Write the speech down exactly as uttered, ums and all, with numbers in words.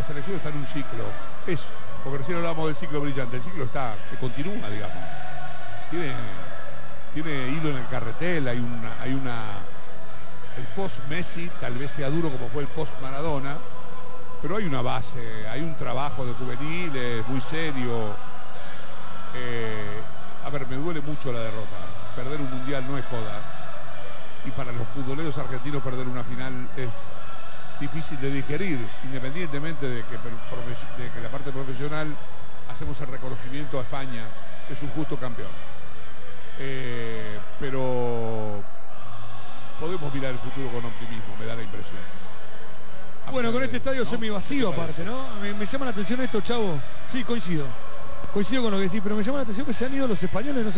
selección está en un ciclo. Eso, porque recién hablábamos del ciclo brillante. El ciclo está, que continúa, digamos. Tiene, tiene hilo en el carretel, hay una, hay una. El post-Messi tal vez sea duro como fue el post-Maradona, pero hay una base, hay un trabajo de juveniles muy serio. Eh, a ver, me duele mucho la derrota. Perder un mundial no es joda. Y para los futboleros argentinos perder una final es difícil de digerir, independientemente de que, de que la parte profesional hacemos el reconocimiento a España, que es un justo campeón. Eh, pero podemos mirar el futuro con optimismo, me da la impresión. A bueno, con este estadio ¿no? semivacío aparte, ¿no? Me, me llama la atención esto, Chavo. Sí, coincido. Coincido con lo que decís, pero me llama la atención que se han ido los españoles, no sé.